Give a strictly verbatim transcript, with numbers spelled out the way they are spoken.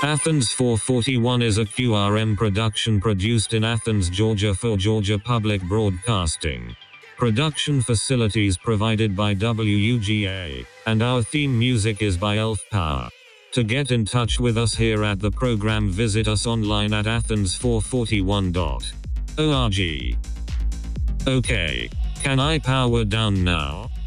Athens four forty-one is a Q R M production produced in Athens, Georgia for Georgia Public Broadcasting. Production facilities provided by W U G A, and our theme music is by Elf Power. To get in touch with us here at the program, visit us online at athens four forty-one dot org. Okay, can I power down now?